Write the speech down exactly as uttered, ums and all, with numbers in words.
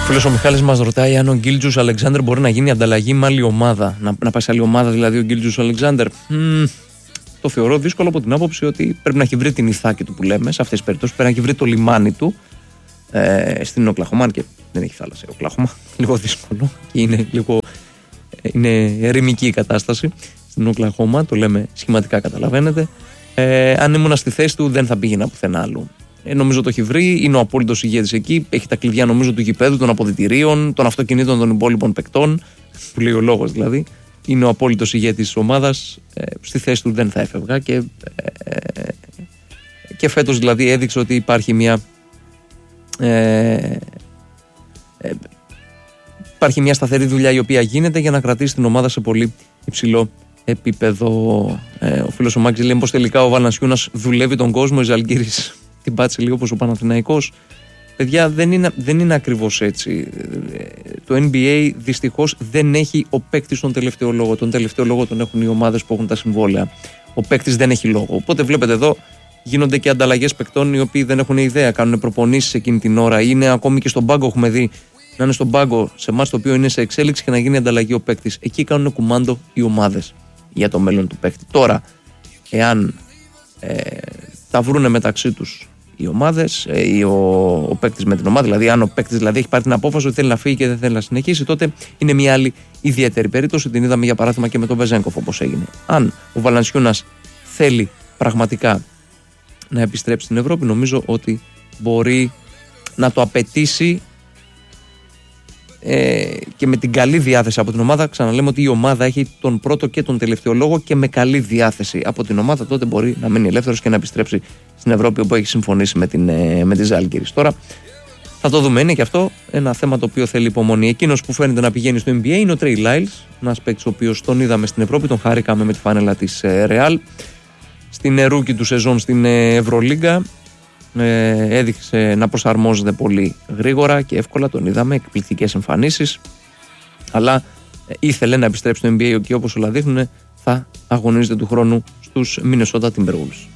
Φίλος ο Μιχάλης μας ρωτάει αν ο Γκίλτζους Αλεξάνδερ μπορεί να γίνει ανταλλαγή με άλλη ομάδα. Να, να πάει σε άλλη ομάδα δηλαδή ο Γκίλτζους Αλεξάνδερ. Mm, το θεωρώ δύσκολο από την άποψη ότι πρέπει να έχει βρει την ηθάκη του που λέμε σε αυτές τις περιπτώσεις. Πρέπει να έχει βρει το λιμάνι του ε, στην Οκλαχώμα. Και δεν έχει θάλασσα η Οκλαχώμα. Λίγο δύσκολο. Και είναι λίγο. Είναι ερημική η κατάσταση στην Οκλαχώμα. Το λέμε σχηματικά, καταλαβαίνετε. Ε, αν ήμουν στη θέση του, δεν θα πήγαινα πουθενά άλλου. Ε, νομίζω το έχει βρει, είναι ο απόλυτος ηγέτης εκεί. Έχει τα κλειδιά νομίζω του γηπέδου, των αποδυτηρίων, των αυτοκινήτων των υπόλοιπων παικτών. Που λέει ο λόγος δηλαδή. Είναι ο απόλυτος ηγέτης της ομάδας. Ε, στη θέση του δεν θα έφευγα και, ε, και φέτος δηλαδή έδειξε ότι υπάρχει μια. Ε, ε, υπάρχει μια σταθερή δουλειά η οποία γίνεται για να κρατήσει την ομάδα σε πολύ υψηλό επίπεδο. Ε, ο φίλος ο Μάκης λέει πως τελικά ο Βαλανσιούνας δουλεύει τον κόσμο, η Ζαλγκίρις την πάτησε λίγο όπως ο Παναθηναϊκός. Παιδιά, δεν είναι, δεν είναι ακριβώς έτσι. Το N B A δυστυχώς δεν έχει ο παίκτης τον τελευταίο λόγο. Τον τελευταίο λόγο τον έχουν οι ομάδες που έχουν τα συμβόλαια. Ο παίκτης δεν έχει λόγο. Οπότε βλέπετε εδώ γίνονται και ανταλλαγές παικτών οι οποίοι δεν έχουν ιδέα. Κάνουν προπονήσεις εκείνη την ώρα. Είναι ακόμη και στον πάγκο, έχουμε δει να είναι στον πάγκο σε εμάς το οποίο είναι σε εξέλιξη και να γίνει ανταλλαγή ο παίκτης. Εκεί κάνουν κουμάντο οι ομάδες για το μέλλον του παίκτη. Τώρα, εάν ε, τα βρούνε μεταξύ τους οι ομάδες ε, ή ο, ο παίκτης με την ομάδα, δηλαδή αν ο παίκτης δηλαδή, έχει πάρει την απόφαση ότι θέλει να φύγει και δεν θέλει να συνεχίσει, τότε είναι μια άλλη ιδιαίτερη περίπτωση. Την είδαμε για παράδειγμα και με τον Βεζένκοφ όπως έγινε. Αν ο Βαλανσιούνας θέλει πραγματικά να επιστρέψει στην Ευρώπη, νομίζω ότι μπορεί να το απαιτήσει ε, και με την καλή διάθεση από την ομάδα. Ξαναλέμε ότι η ομάδα έχει τον πρώτο και τον τελευταίο λόγο και με καλή διάθεση από την ομάδα τότε μπορεί να μείνει ελεύθερος και να επιστρέψει στην Ευρώπη όπου έχει συμφωνήσει με, την, με τη Ζάλγκιρις. Τώρα θα το δούμε, είναι και αυτό ένα θέμα το οποίο θέλει υπομονή. Εκείνος που φαίνεται να πηγαίνει στο N B A είναι ο Τρέι Λάιλς, ένας παίκτης ο οποίος τον είδαμε στην Ευρώπη, τον χάρηκαμε με τη φάνελα της Real στην ρούκι του σεζόν στην Ευρωλίγκα. Ε, έδειξε να προσαρμόζεται πολύ γρήγορα και εύκολα, τον είδαμε, εκπληκτικές εμφανίσεις, αλλά ε, ήθελε να επιστρέψει στο N B A και όπως όλα δείχνουν θα αγωνίζεται του χρόνου στους Minnesota Timberwolves.